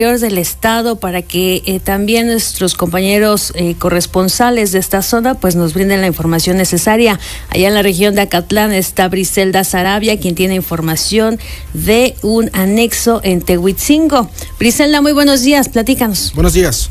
del estado para que también nuestros compañeros corresponsales de esta zona pues nos brinden la información necesaria. Allá en la región de Acatlán está Briselda Sarabia, quien tiene información de un anexo en Tehuitzingo. Briselda, muy buenos días, platícanos. Buenos días.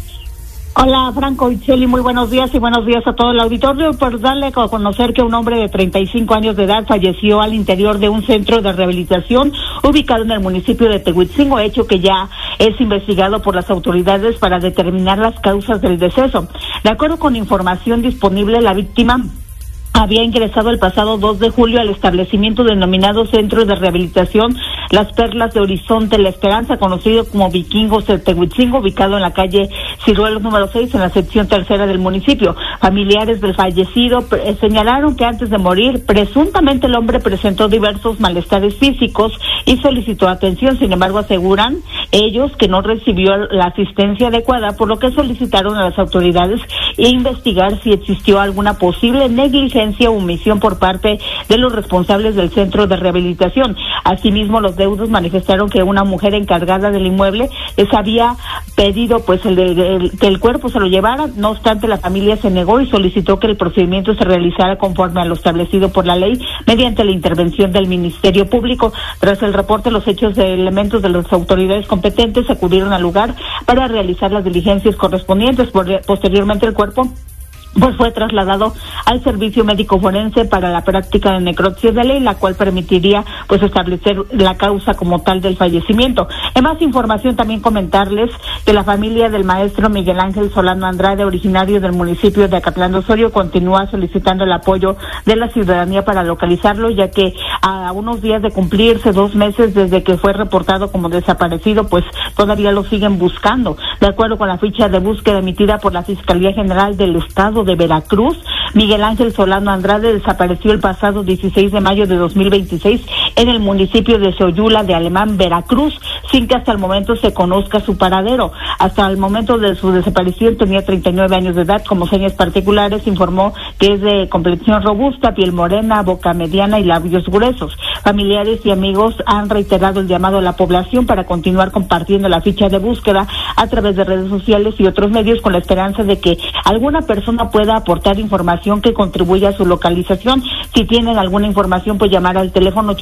Hola, Franco Itzel, muy buenos días y buenos días a todo el auditorio. Por darle a conocer que un hombre de 35 años de edad falleció al interior de un centro de rehabilitación ubicado en el municipio de Tehuitzingo, hecho que ya es investigado por las autoridades para determinar las causas del deceso. De acuerdo con información disponible, la víctima había ingresado el pasado 2 de julio al establecimiento denominado Centro de Rehabilitación Las Perlas de Horizonte La Esperanza, conocido como Vikingos de Tehuitzingo, ubicado en la calle Ciruelos número 6, en la sección tercera del municipio. Familiares del fallecido señalaron que antes de morir, presuntamente el hombre presentó diversos malestares físicos y solicitó atención. Sin embargo, aseguran ellos que no recibió la asistencia adecuada, por lo que solicitaron a las autoridades investigar si existió alguna posible negligencia o omisión por parte de los responsables del centro de rehabilitación. Asimismo, los deudos manifestaron que una mujer encargada del inmueble les había pedido pues que el cuerpo se lo llevara. No obstante, la familia se negó y solicitó que el procedimiento se realizara conforme a lo establecido por la ley mediante la intervención del Ministerio Público. Tras el reporte, los hechos de elementos de las autoridades competentes acudieron al lugar para realizar las diligencias correspondientes. Posteriormente, el cuerpo pues fue trasladado al servicio médico forense para la práctica de necropsia de ley, la cual permitiría pues establecer la causa como tal del fallecimiento. En más información, también comentarles que la familia del maestro Miguel Ángel Solano Andrade, originario del municipio de Acatlán de Osorio, continúa solicitando el apoyo de la ciudadanía para localizarlo, ya que a unos días de cumplirse 2 meses desde que fue reportado como desaparecido, pues todavía lo siguen buscando. De acuerdo con la ficha de búsqueda emitida por la Fiscalía General del Estado de Veracruz, Miguel Ángel Solano Andrade desapareció el pasado 16 de mayo de 2026 en el municipio de Xoyula de Alemán, Veracruz, sin que hasta el momento se conozca su paradero. Hasta el momento de su desaparición tenía 39 años de edad. Como señas particulares, informó que es de complexión robusta, piel morena, boca mediana y labios gruesos. Familiares y amigos han reiterado el llamado a la población para continuar compartiendo la ficha de búsqueda a través de redes sociales y otros medios, con la esperanza de que alguna persona pueda aportar información que contribuya a su localización. Si tienen alguna información, pues llamar al teléfono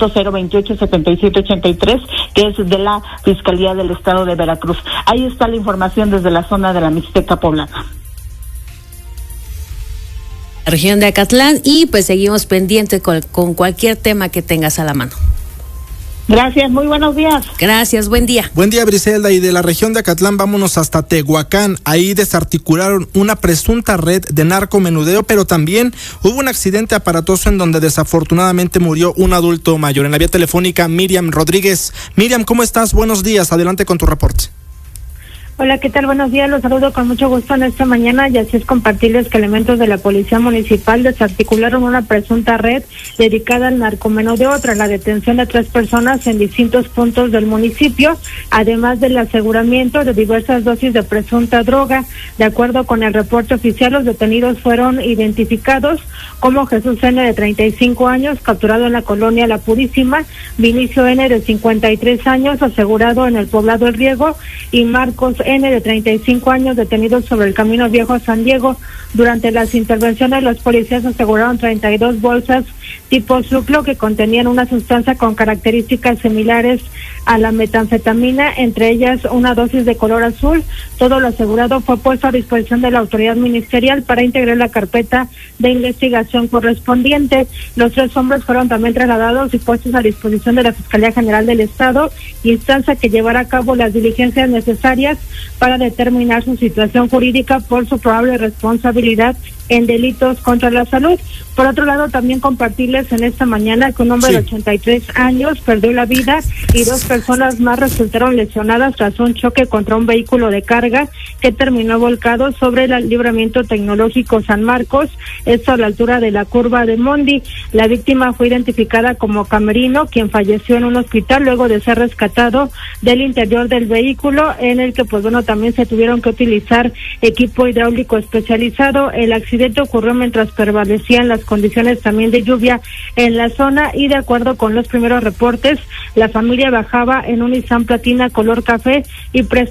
800-028-7783, que es de la Fiscalía del Estado de Veracruz. Ahí está la información desde la zona de la Mixteca Poblana. Región de Acatlán, y pues seguimos pendientes con cualquier tema que tengas a la mano. Gracias, muy buenos días. Gracias, buen día. Buen día, Briselda. Y de la región de Acatlán vámonos hasta Tehuacán. Ahí desarticularon una presunta red de narcomenudeo, pero también hubo un accidente aparatoso en donde desafortunadamente murió un adulto mayor. En la vía telefónica, Miriam Rodríguez. Miriam, ¿cómo estás? Buenos días. Adelante con tu reporte. Hola, ¿qué tal? Buenos días, los saludo con mucho gusto en esta mañana, y así es compartirles que elementos de la Policía Municipal desarticularon una presunta red dedicada al narcomenudeo tras la detención de 3 personas en distintos puntos del municipio, además del aseguramiento de diversas dosis de presunta droga. De acuerdo con el reporte oficial, los detenidos fueron identificados como Jesús N., de 35 años, capturado en la colonia La Purísima, Vinicio N., de 53 años, asegurado en el poblado El Riego, y Marcos N., de 35 años, detenidos sobre el Camino Viejo a San Diego. Durante las intervenciones, los policías aseguraron 32 bolsas tipo Zuclo que contenían una sustancia con características similares a la metanfetamina, entre ellas una dosis de color azul. Todo lo asegurado fue puesto a disposición de la autoridad ministerial para integrar la carpeta de investigación correspondiente. Los 3 hombres fueron también trasladados y puestos a disposición de la Fiscalía General del Estado, instancia que llevará a cabo las diligencias necesarias para determinar su situación jurídica por su probable responsabilidad en delitos contra la salud. Por otro lado, también compartirles en esta mañana que un hombre de 83 años perdió la vida y 2 personas más resultaron lesionadas tras un choque contra un vehículo de carga que terminó volcado sobre el libramiento tecnológico San Marcos, esto a la altura de la curva de Mondi. La víctima fue identificada como Camerino, quien falleció en un hospital luego de ser rescatado del interior del vehículo, en el que también se tuvieron que utilizar equipo hidráulico especializado. El accidente ocurrió mientras prevalecían las condiciones también de lluvia en la zona, y de acuerdo con los primeros reportes, la familia bajaba en un Nissan Platina color café y